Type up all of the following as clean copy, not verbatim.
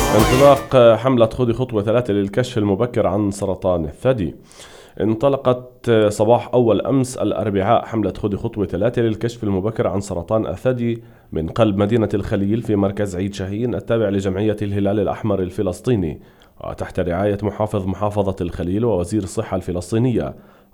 انطلاق حملة خذي خطوة 3 للكشف المبكر عن سرطان الثدي. انطلقت صباح أول أمس الأربعاء حملة خذي خطوة 3 للكشف المبكر عن سرطان الثدي من قلب مدينة الخليل في مركز عيد شاهين التابع لجمعية الهلال الأحمر الفلسطيني، وتحت رعاية محافظ محافظة الخليل ووزير الصحة الفلسطينية،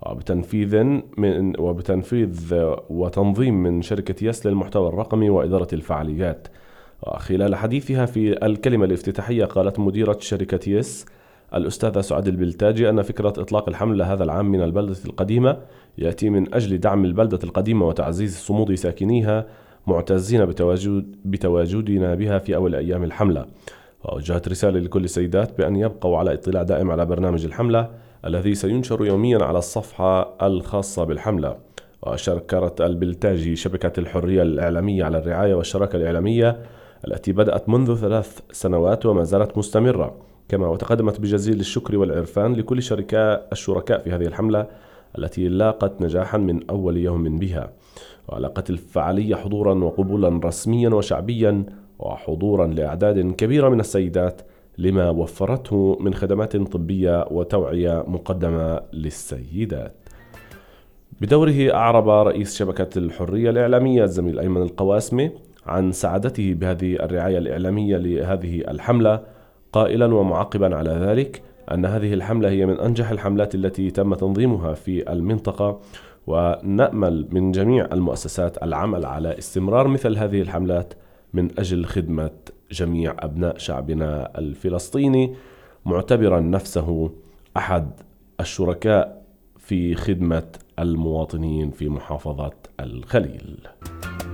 وبتنفيذ وتنظيم من شركة يس للمحتوى الرقمي وإدارة الفعاليات. خلال حديثها في الكلمة الافتتاحية قالت مديرة شركة يس الأستاذة سعاد البلتاجي أن فكرة إطلاق الحملة هذا العام من البلدة القديمة يأتي من أجل دعم البلدة القديمة وتعزيز صمود ساكنيها معتزين بتواجدنا بها في أول أيام الحملة. ووجهت رسالة لكل السيدات بأن يبقوا على اطلاع دائم على برنامج الحملة الذي سينشر يوميا على الصفحة الخاصة بالحملة. وشكرت البلتاجي شبكة الحرية الإعلامية على الرعاية والشراكة الإعلامية التي بدأت منذ 3 سنوات وما زالت مستمرة، كما وتقدمت بجزيل الشكر والعرفان لكل الشركاء في هذه الحملة التي لاقت نجاحا من أول يوم بها. ولاقت الفعالية حضورا وقبولا رسميا وشعبيا وحضورا لأعداد كبيرة من السيدات لما وفرته من خدمات طبية وتوعية مقدمة للسيدات. بدوره أعرب رئيس شبكة الحرية الإعلامية الزميل أيمن القواسمي عن سعادته بهذه الرعاية الإعلامية لهذه الحملة، قائلا ومعقبا على ذلك أن هذه الحملة هي من أنجح الحملات التي تم تنظيمها في المنطقة، ونأمل من جميع المؤسسات العمل على استمرار مثل هذه الحملات من أجل خدمة جميع أبناء شعبنا الفلسطيني، معتبرا نفسه أحد الشركاء في خدمة المواطنين في محافظة الخليل.